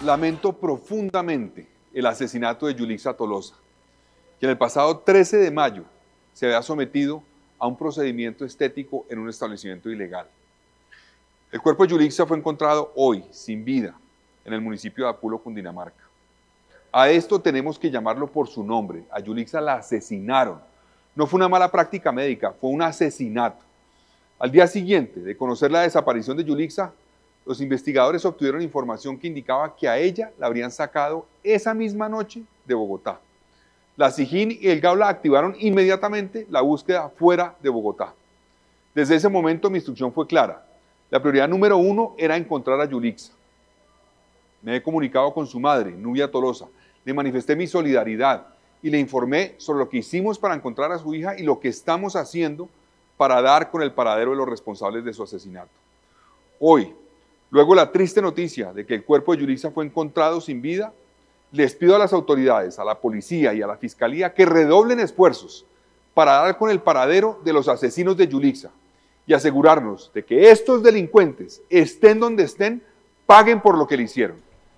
Lamento profundamente el asesinato de Yulixa Tolosa, quien el pasado 13 de mayo se había sometido a un procedimiento estético en un establecimiento ilegal. El cuerpo de Yulixa fue encontrado hoy, sin vida, en el municipio de Apulo, Cundinamarca. A esto tenemos que llamarlo por su nombre. A Yulixa la asesinaron. No fue una mala práctica médica, fue un asesinato. Al día siguiente de conocer la desaparición de Yulixa, los investigadores obtuvieron información que indicaba que a ella la habrían sacado esa misma noche de Bogotá. La SIJIN y el GAULA activaron inmediatamente la búsqueda fuera de Bogotá. Desde ese momento mi instrucción fue clara. La prioridad número 1 era encontrar a Yulixa. Me he comunicado con su madre, Nubia Tolosa, le manifesté mi solidaridad y le informé sobre lo que hicimos para encontrar a su hija y lo que estamos haciendo para dar con el paradero de los responsables de su asesinato. Hoy, luego la triste noticia de que el cuerpo de Yulixa fue encontrado sin vida, les pido a las autoridades, a la policía y a la fiscalía que redoblen esfuerzos para dar con el paradero de los asesinos de Yulixa y asegurarnos de que estos delincuentes, estén donde estén, paguen por lo que le hicieron.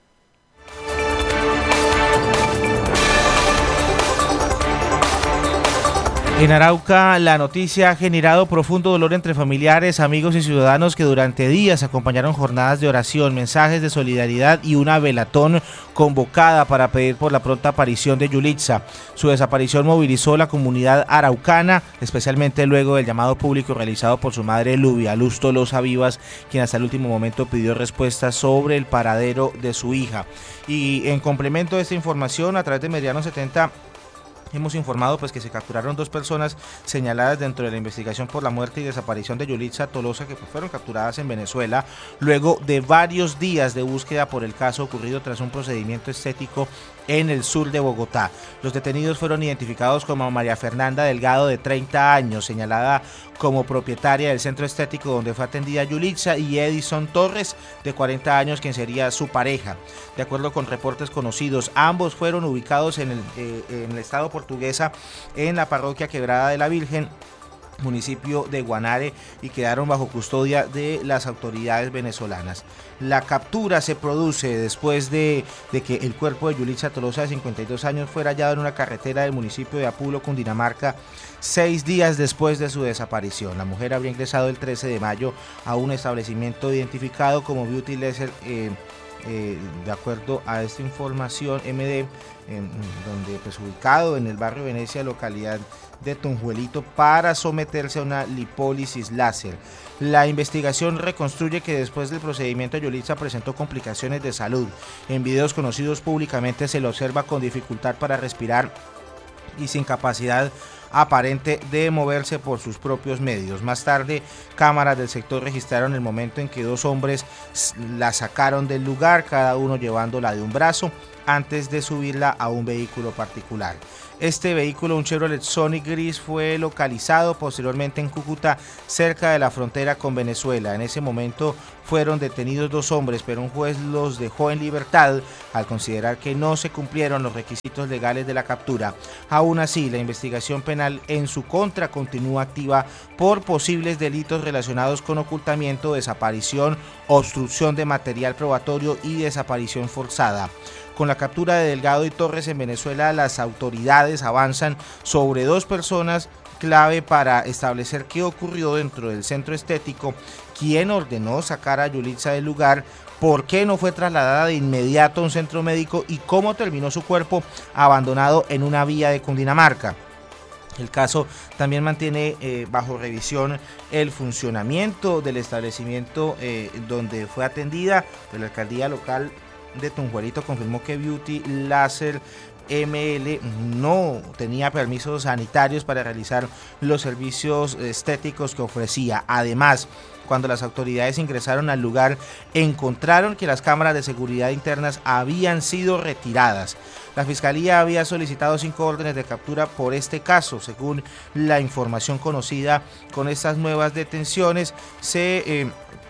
En Arauca, la noticia ha generado profundo dolor entre familiares, amigos y ciudadanos que durante días acompañaron jornadas de oración, mensajes de solidaridad y una velatón convocada para pedir por la pronta aparición de Yulixa. Su desaparición movilizó la comunidad araucana, especialmente luego del llamado público realizado por su madre Nubia Luz Tolosa Vivas, quien hasta el último momento pidió respuestas sobre el paradero de su hija. Y en complemento de esta información, a través de Meridiano 70, hemos informado que se capturaron 2 personas señaladas dentro de la investigación por la muerte y desaparición de Yulixa Tolosa, que fueron capturadas en Venezuela luego de varios días de búsqueda por el caso ocurrido tras un procedimiento estético en el sur de Bogotá. Los detenidos fueron identificados como María Fernanda Delgado, de 30 años, señalada como propietaria del centro estético donde fue atendida Yulixa, y Edison Torres, de 40 años, quien sería su pareja. De acuerdo con reportes conocidos, ambos fueron ubicados en el estado Portuguesa, en la parroquia Quebrada de la Virgen, municipio de Guanare, y quedaron bajo custodia de las autoridades venezolanas. La captura se produce después de que el cuerpo de Yulixa Tolosa, de 52 años, fuera hallado en una carretera del municipio de Apulo, Cundinamarca, 6 días después de su desaparición. La mujer habría ingresado el 13 de mayo a un establecimiento identificado como Beauty Laser, de acuerdo a esta información, MD, donde ubicado en el barrio Venecia, localidad de Tunjuelito, para someterse a una lipólisis láser. La investigación reconstruye que después del procedimiento Yulixa presentó complicaciones de salud. En videos conocidos públicamente se le observa con dificultad para respirar y sin capacidad aparente de moverse por sus propios medios. Más tarde, cámaras del sector registraron el momento en que 2 hombres la sacaron del lugar, cada uno llevándola de un brazo, antes de subirla a un vehículo particular. Este vehículo, un Chevrolet Sonic gris, fue localizado posteriormente en Cúcuta, cerca de la frontera con Venezuela. En ese momento fueron detenidos 2 hombres, pero un juez los dejó en libertad al considerar que no se cumplieron los requisitos legales de la captura. Aún así, la investigación penal en su contra continúa activa por posibles delitos relacionados con ocultamiento, desaparición, obstrucción de material probatorio y desaparición forzada. Con la captura de Delgado y Torres en Venezuela, las autoridades avanzan sobre 2 personas clave para establecer qué ocurrió dentro del centro estético, quién ordenó sacar a Yulixa del lugar, por qué no fue trasladada de inmediato a un centro médico y cómo terminó su cuerpo abandonado en una vía de Cundinamarca. El caso también mantiene bajo revisión el funcionamiento del establecimiento donde fue atendida. La alcaldía local de Tunjuelito confirmó que Beauty Laser ML no tenía permisos sanitarios para realizar los servicios estéticos que ofrecía. Además, cuando las autoridades ingresaron al lugar, encontraron que las cámaras de seguridad internas habían sido retiradas. La Fiscalía había solicitado 5 órdenes de captura por este caso. Según la información conocida, con estas nuevas detenciones se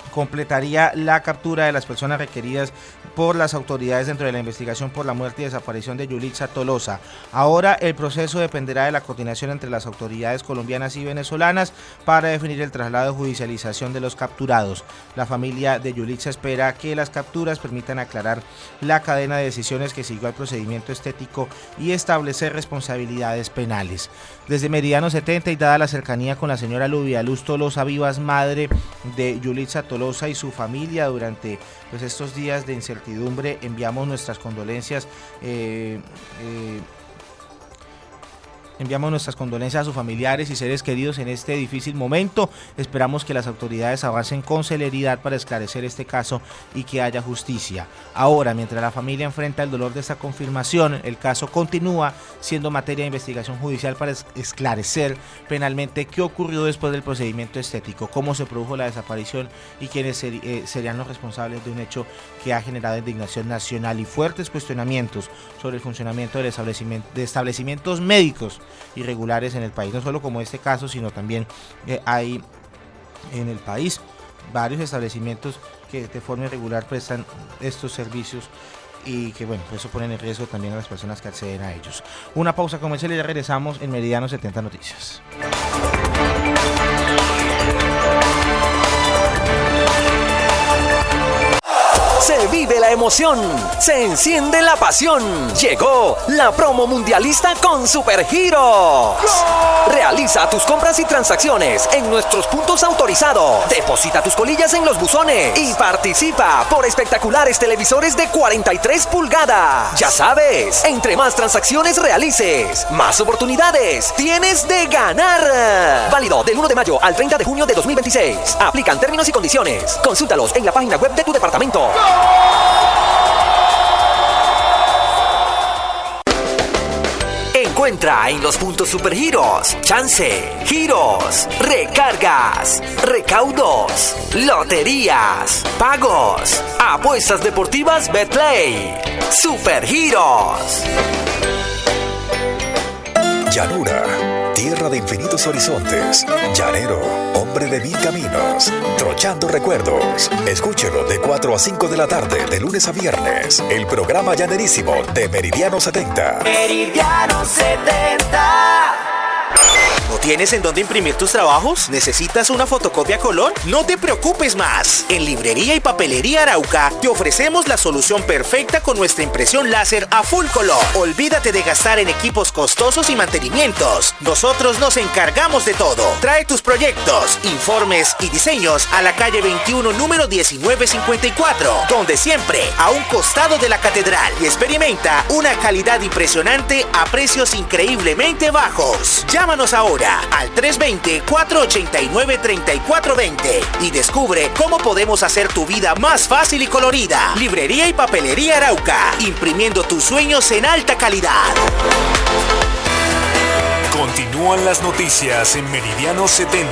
completaría la captura de las personas requeridas por las autoridades dentro de la investigación por la muerte y desaparición de Yulitza Tolosa. Ahora el proceso dependerá de la coordinación entre las autoridades colombianas y venezolanas para definir el traslado y judicialización de los capturados. La familia de Yulitza espera que las capturas permitan aclarar la cadena de decisiones que siguió al procedimiento estético y establecer responsabilidades penales. Desde Meridiano 70 y dada la cercanía con la señora Luvia Luz Tolosa Vivas, madre de Yulitza Tolosa y su familia durante estos días de incertidumbre, enviamos nuestras condolencias a sus familiares y seres queridos en este difícil momento. Esperamos que las autoridades avancen con celeridad para esclarecer este caso y que haya justicia. Ahora, mientras la familia enfrenta el dolor de esta confirmación, el caso continúa siendo materia de investigación judicial para esclarecer penalmente qué ocurrió después del procedimiento estético, cómo se produjo la desaparición y quiénes serían los responsables de un hecho que ha generado indignación nacional y fuertes cuestionamientos sobre el funcionamiento de establecimientos médicos irregulares en el país, no solo como este caso, sino también hay en el país varios establecimientos que de forma irregular prestan estos servicios y que eso ponen en riesgo también a las personas que acceden a ellos. Una pausa comercial y ya regresamos en Meridiano 70 Noticias. Se vive la emoción, se enciende la pasión. Llegó la promo mundialista con Supergiros. Realiza tus compras y transacciones en nuestros puntos autorizados. Deposita tus colillas en los buzones y participa por espectaculares televisores de 43 pulgadas. Ya sabes, entre más transacciones realices, más oportunidades tienes de ganar. Válido del 1 de mayo al 30 de junio de 2026. Aplican términos y condiciones. Consúltalos en la página web de tu departamento. Encuentra en los puntos Supergiros chance, giros, recargas, recaudos, loterías, pagos, apuestas deportivas Betplay. Supergiros. Llanura, tierra de infinitos horizontes. Llanero, hombre de 1000 caminos. Trochando recuerdos. Escúchelo de 4 a 5 de la tarde, de lunes a viernes. El programa llanerísimo de Meridiano 70. Meridiano 70. ¿No tienes en dónde imprimir tus trabajos? ¿Necesitas una fotocopia a color? No te preocupes más. En Librería y Papelería Arauca te ofrecemos la solución perfecta con nuestra impresión láser a full color. Olvídate de gastar en equipos costosos y mantenimientos. Nosotros nos encargamos de todo. Trae tus proyectos, informes y diseños a la calle 21, número 1954, donde siempre a un costado de la catedral, y experimenta una calidad impresionante a precios increíblemente bajos. Llámanos ahora al 320-489-3420 y descubre cómo podemos hacer tu vida más fácil y colorida. Librería y Papelería Arauca, imprimiendo tus sueños en alta calidad. Continúan las noticias en Meridiano 70.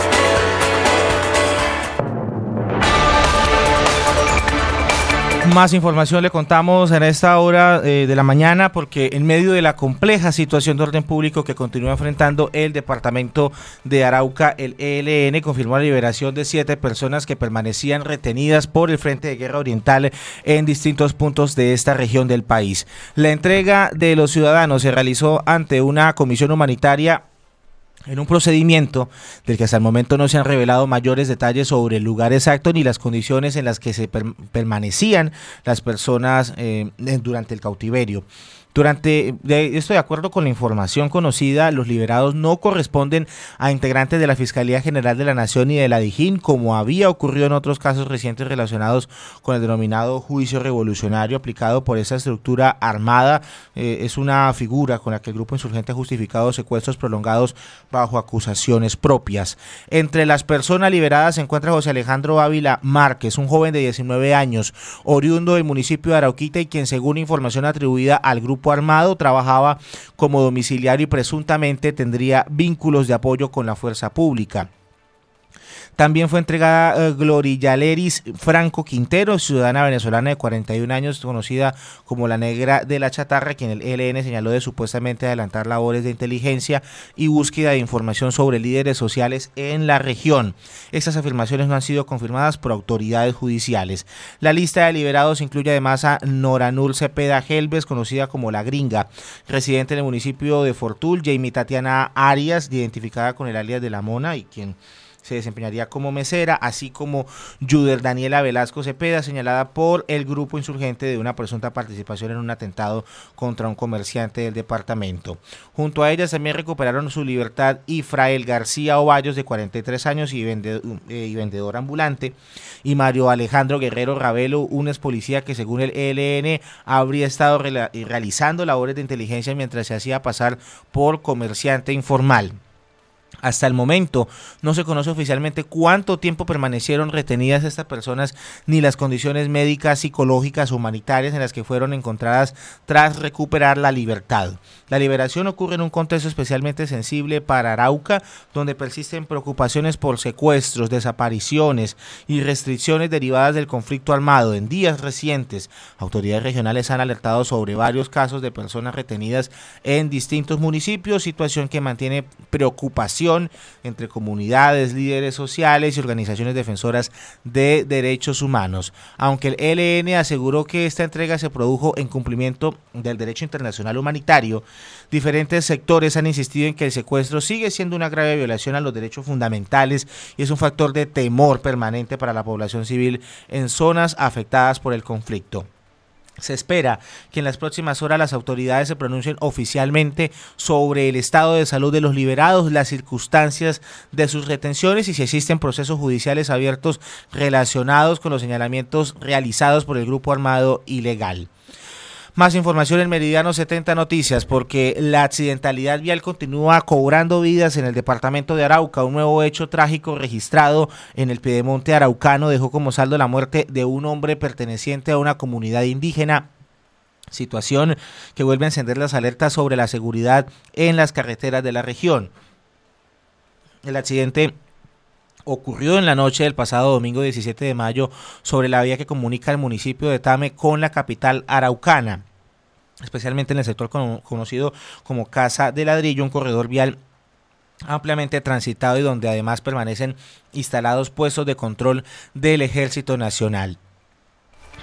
Más información le contamos en esta hora de la mañana, porque en medio de la compleja situación de orden público que continúa enfrentando el departamento de Arauca, el ELN confirmó la liberación de 7 personas que permanecían retenidas por el Frente de Guerra Oriental en distintos puntos de esta región del país. La entrega de los ciudadanos se realizó ante una comisión humanitaria en un procedimiento del que hasta el momento no se han revelado mayores detalles sobre el lugar exacto ni las condiciones en las que se permanecían las personas durante el cautiverio. Esto de acuerdo con la información conocida, los liberados no corresponden a integrantes de la Fiscalía General de la Nación ni de la DIJÍN, como había ocurrido en otros casos recientes relacionados con el denominado juicio revolucionario aplicado por esa estructura armada. Es una figura con la que el grupo insurgente ha justificado secuestros prolongados bajo acusaciones propias. Entre las personas liberadas se encuentra José Alejandro Ávila Márquez, un joven de 19 años, oriundo del municipio de Arauquita y quien, según información atribuida al grupo armado, trabajaba como domiciliario y presuntamente tendría vínculos de apoyo con la fuerza pública. También fue entregada Glorillaleris Franco Quintero, ciudadana venezolana de 41 años, conocida como la Negra de la Chatarra, quien el ELN señaló de supuestamente adelantar labores de inteligencia y búsqueda de información sobre líderes sociales en la región. Estas afirmaciones no han sido confirmadas por autoridades judiciales. La lista de liberados incluye además a Noranul Cepeda Helves, conocida como La Gringa, residente en el municipio de Fortul, Jamie Tatiana Arias, identificada con el alias de La Mona y quien se desempeñaría como mesera, así como Yuder Daniela Velasco Cepeda, señalada por el grupo insurgente de una presunta participación en un atentado contra un comerciante del departamento. Junto a ellas también recuperaron su libertad Ifrael García Ovallos, de 43 años y vendedor ambulante, y Mario Alejandro Guerrero Ravelo, un ex policía que según el ELN habría estado realizando labores de inteligencia mientras se hacía pasar por comerciante informal. Hasta el momento no se conoce oficialmente cuánto tiempo permanecieron retenidas estas personas ni las condiciones médicas, psicológicas o humanitarias en las que fueron encontradas tras recuperar la libertad. La liberación ocurre en un contexto especialmente sensible para Arauca, donde persisten preocupaciones por secuestros, desapariciones y restricciones derivadas del conflicto armado. En días recientes, autoridades regionales han alertado sobre varios casos de personas retenidas en distintos municipios, situación que mantiene preocupación entre comunidades, líderes sociales y organizaciones defensoras de derechos humanos. Aunque el ELN aseguró que esta entrega se produjo en cumplimiento del derecho internacional humanitario, diferentes sectores han insistido en que el secuestro sigue siendo una grave violación a los derechos fundamentales y es un factor de temor permanente para la población civil en zonas afectadas por el conflicto. Se espera que en las próximas horas las autoridades se pronuncien oficialmente sobre el estado de salud de los liberados, las circunstancias de sus retenciones y si existen procesos judiciales abiertos relacionados con los señalamientos realizados por el grupo armado ilegal. Más información en Meridiano 70 Noticias, porque la accidentalidad vial continúa cobrando vidas en el departamento de Arauca. Un nuevo hecho trágico registrado en el piedemonte araucano dejó como saldo la muerte de un hombre perteneciente a una comunidad indígena, situación que vuelve a encender las alertas sobre la seguridad en las carreteras de la región. El accidente ocurrió en la noche del pasado domingo 17 de mayo sobre la vía que comunica el municipio de Tame con la capital araucana, especialmente en el sector conocido como Casa de Ladrillo, un corredor vial ampliamente transitado y donde además permanecen instalados puestos de control del Ejército Nacional.